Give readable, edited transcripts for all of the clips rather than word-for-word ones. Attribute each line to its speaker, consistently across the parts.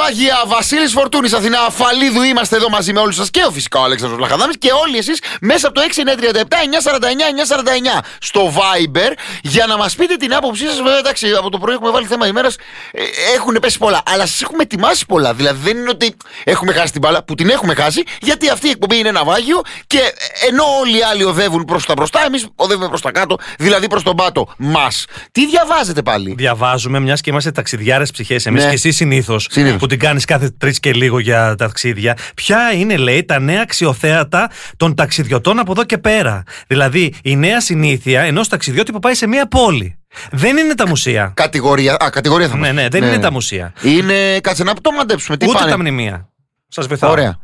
Speaker 1: Μάγεια, Βασίλης Φορτούνης, Αθηνά, Αφαλίδου. Είμαστε εδώ μαζί με όλους σας και ο φυσικά ο Αλέξανδρος Βλαχαδάμης και όλοι εσείς μέσα από το 6937-949-949 στο Viber για να μας πείτε την άποψή σας. Βέβαια, εντάξει, από το πρωί έχουμε βάλει θέμα ημέρας, έχουν πέσει πολλά, αλλά σας έχουμε ετοιμάσει πολλά. Δηλαδή δεν είναι ότι έχουμε χάσει την μπάλα, που την έχουμε χάσει, γιατί αυτή η εκπομπή είναι ναυάγιο και ενώ όλοι οι άλλοι οδεύουν προς τα μπροστά, εμείς οδεύουμε προς τα κάτω, δηλαδή προς τον πάτο μας. Τι διαβάζετε πάλι?
Speaker 2: Διαβάζουμε, μιας και είμαστε ταξιδιάρες ψυχές εμείς,
Speaker 1: ναι.
Speaker 2: Και εσύ συνήθως που την κάνεις κάθε 3 και λίγο για τα ταξίδια. Ποια είναι, λέει, τα νέα αξιοθέατα των ταξιδιωτών από εδώ και πέρα? Δηλαδή, η νέα συνήθεια ενός ταξιδιώτη που πάει σε μια πόλη. Δεν είναι τα μουσεία.
Speaker 1: Κατηγορία θα μας.
Speaker 2: Ναι, δεν είναι τα μουσεία.
Speaker 1: Είναι, κάτσε να το μαντέψουμε. Τι
Speaker 2: Ούτε
Speaker 1: πάνε?
Speaker 2: τα μνημεία. Σας βοηθάω.
Speaker 1: Ωραία.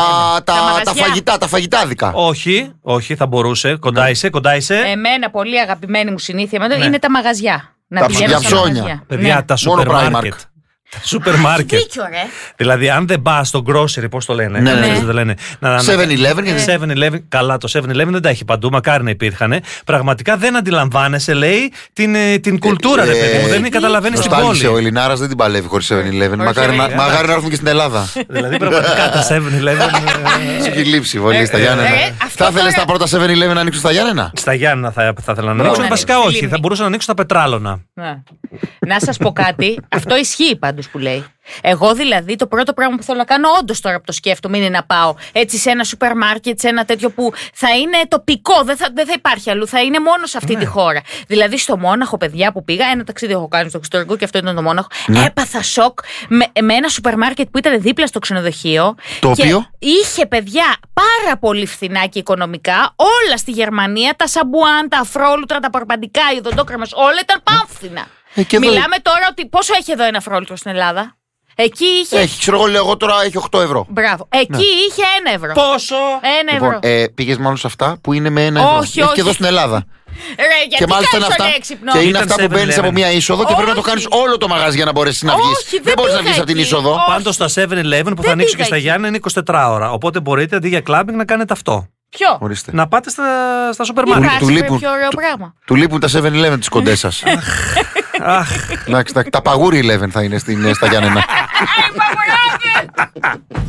Speaker 1: Τα φαγητάδικα.
Speaker 2: Όχι, θα μπορούσε. Κοντά είσαι.
Speaker 3: Εμένα πολύ αγαπημένη μου συνήθεια είναι τα μαγαζιά.
Speaker 1: Τα ψώνια.
Speaker 2: Παιδιά, τα σούπερ μάρκετ. Σούπερ μάρκετ.
Speaker 3: Δίκιο, ρε.
Speaker 2: Δηλαδή, αν δεν πας στο grocery, πώς το λένε?
Speaker 1: Ναι.
Speaker 2: 7-Eleven. Καλά, το 7-Eleven δεν τα έχει παντού, μακάρι να υπήρχαν. Πραγματικά δεν αντιλαμβάνεσαι, λέει, την κουλτούρα, ρε παιδί μου. Δεν καταλαβαίνεις την πόλη.
Speaker 1: Ο Ελληνάρας δεν την παλεύει χωρίς 7-Eleven. Μακάρι να έρθουν και στην Ελλάδα.
Speaker 2: Δηλαδή, πραγματικά τα 7-Eleven.
Speaker 1: Σου έχει λείψει πολύ στα Γιάννενα. Θα ήθελες τα πρώτα 7-Eleven να ανοίξουν στα Γιάννενα?
Speaker 2: Στα Γιάννενα θα ήθελα να ανοίξουν. Βασικά όχι, θα μπορούσαν να ανοίξουν τα πετράλωνα.
Speaker 3: Να σας πω κάτι, αυτό ισχύει πάντως που λέει. Εγώ δηλαδή το πρώτο πράγμα που θέλω να κάνω, όντως τώρα που το σκέφτομαι, είναι να πάω έτσι σε ένα σούπερ μάρκετ, σε ένα τέτοιο που θα είναι τοπικό, δεν θα υπάρχει αλλού, θα είναι μόνο σε αυτή τη χώρα. Δηλαδή στο Μόναχο, παιδιά, που πήγα, ένα ταξίδι έχω κάνει στο εξωτερικό και αυτό ήταν το Μόναχο. Έπαθα σοκ με ένα σούπερ μάρκετ που ήταν δίπλα στο ξενοδοχείο.
Speaker 1: Το οποίο
Speaker 3: είχε, παιδιά, πάρα πολύ φθηνά και οικονομικά όλα στη Γερμανία, τα σαμπουάν, τα αφρόλουτρα, τα παρπαντικά, οι οδοντόκρεμες, όλα ήταν πανφθηνά. Μιλάμε τώρα ότι πόσο έχει εδώ ένα αφρόλουτρο στην Ελλάδα? Εκεί είχε.
Speaker 1: Έχει, ξέρω εγώ, λέω τώρα έχει 8 ευρώ.
Speaker 3: Μπράβο. Εκεί είχε 1 ευρώ.
Speaker 2: Πόσο?
Speaker 3: 1 ευρώ.
Speaker 1: Πήγες μάλλον σε αυτά που είναι με 1 ευρώ.
Speaker 3: Όχι.
Speaker 1: Και εδώ στην Ελλάδα.
Speaker 3: Γιατί
Speaker 1: και μάλιστα είναι αυτά. Και είναι αυτά που μπαίνεις από μια είσοδο και πρέπει να το κάνεις όλο το μαγαζί για να μπορέσεις να βγεις. Δεν μπορείς να βγεις από την είσοδο.
Speaker 2: Πάντως στα 7-Eleven που θα ανοίξουν και στα Γιάννενα είναι 24 ώρα. Οπότε μπορείτε αντί για κλάμπινγκ να κάνετε αυτό.
Speaker 3: Ποιο?
Speaker 1: Ορίστε.
Speaker 2: Να πάτε στα σούπερ μάρκετ.
Speaker 1: Του λείπουν τα 7-Eleven τις κοντές σας. Τα Παγούρι 11 θα είναι στα Γιάννενα.